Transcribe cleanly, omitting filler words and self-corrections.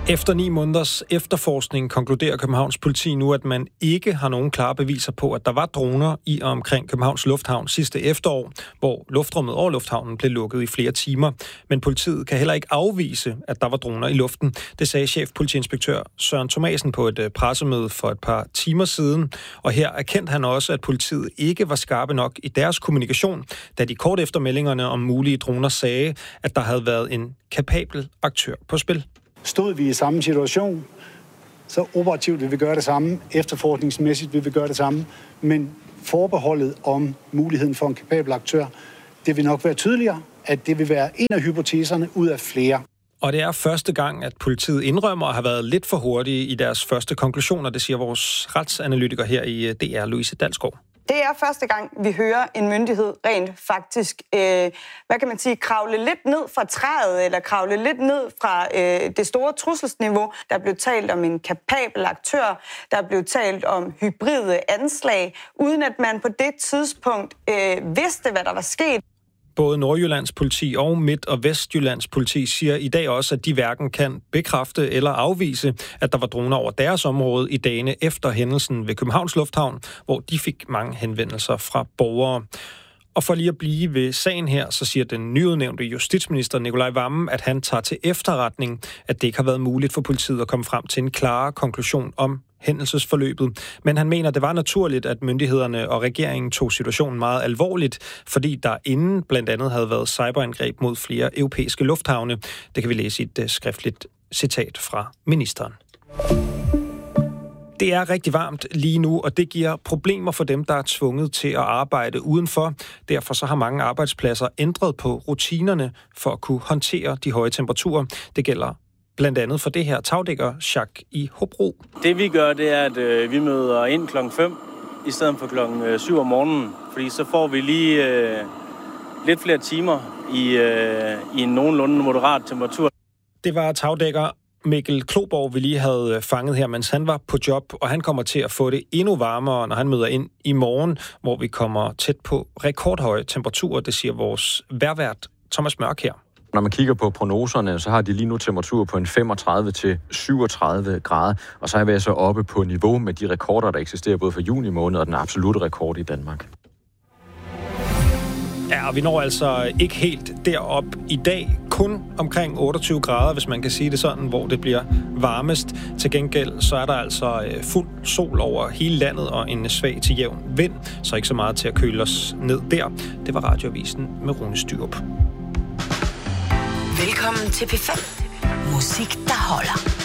Efter 9 måneders efterforskning konkluderer Københavns politi nu, at man ikke har nogen klare beviser på, at der var droner i og omkring Københavns Lufthavn sidste efterår, hvor luftrummet over lufthavnen blev lukket i flere timer. Men politiet kan heller ikke afvise, at der var droner i luften. Det sagde chefpolitiinspektør Søren Thomasen på et pressemøde for et par timer siden. Og her erkendte han også, at politiet ikke var skarpe nok i deres kommunikation, da de kort efter meldingerne om mulige droner sagde, at der havde været en kapabel aktør på spil. Stod vi i samme situation, så operativt vil vi gøre det samme, efterforskningsmæssigt vil vi gøre det samme, men forbeholdet om muligheden for en kapabel aktør, det vil nok være tydeligere, at det vil være en af hypoteserne ud af flere. Og det er første gang, at politiet indrømmer at have været lidt for hurtige i deres første konklusioner, det siger vores retsanalytiker her i DR, Louise Dalsgaard. Det er første gang, vi hører en myndighed rent faktisk, kravle lidt ned fra træet, eller kravle lidt ned fra det store trusselsniveau. Der blev talt om en kapabel aktør, der blev talt om hybride anslag, uden at man på det tidspunkt vidste, hvad der var sket. Både Nordjyllands politi og Midt- og Vestjyllands politi siger i dag også, at de hverken kan bekræfte eller afvise, at der var droner over deres område i dagene efter hændelsen ved Københavns Lufthavn, hvor de fik mange henvendelser fra borgere. Og for lige at blive ved sagen her, så siger den nyudnævnte justitsminister Nicolai Wammen, at han tager til efterretning, at det ikke har været muligt for politiet at komme frem til en klar konklusion om hændelsesforløbet. Men han mener, det var naturligt, at myndighederne og regeringen tog situationen meget alvorligt, fordi der inden blandt andet havde været cyberangreb mod flere europæiske lufthavne. Det kan vi læse i et skriftligt citat fra ministeren. Det er rigtig varmt lige nu, og det giver problemer for dem, der er tvunget til at arbejde udenfor. Derfor så har mange arbejdspladser ændret på rutinerne for at kunne håndtere de høje temperaturer. Det gælder blandt andet for det her tagdækkersjak i Hobro. Det vi gør, det er, at vi møder ind klokken 5 i stedet for klokken 7 om morgenen. Fordi så får vi lige lidt flere timer i en nogenlunde moderat temperatur. Det var tagdækker Mikkel Kloborg, vi lige havde fanget her, mens han var på job, og han kommer til at få det endnu varmere, når han møder ind i morgen, hvor vi kommer tæt på rekordhøje temperaturer. Det siger vores vejrvært Thomas Mørk her. Når man kigger på prognoserne, så har de lige nu temperatur på en 35-37 grader, og så er vi så oppe på niveau med de rekorder, der eksisterer både for juni måned og den absolutte rekord i Danmark. Ja, og vi når altså ikke helt derop i dag. Kun omkring 28 grader, hvis man kan sige det sådan, hvor det bliver varmest. Til gengæld så er der altså fuld sol over hele landet og en svag til jævn vind, så ikke så meget til at køle os ned der. Det var Radioavisen med Rune Styrup. Velkommen til P5. Musik, der holder.